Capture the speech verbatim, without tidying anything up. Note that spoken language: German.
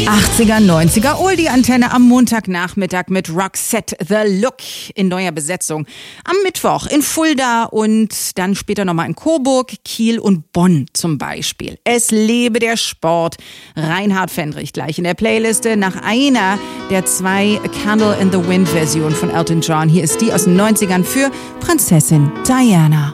achtziger, neunziger Oldie-Antenne am Montagnachmittag mit Roxette The Look in neuer Besetzung. Am Mittwoch in Fulda und dann später nochmal in Coburg, Kiel und Bonn zum Beispiel. Es lebe der Sport. Reinhard Fendrich gleich in der Playliste nach einer der zwei Candle in the Wind Versionen von Elton John. Hier ist die aus den neunzigern für Prinzessin Diana.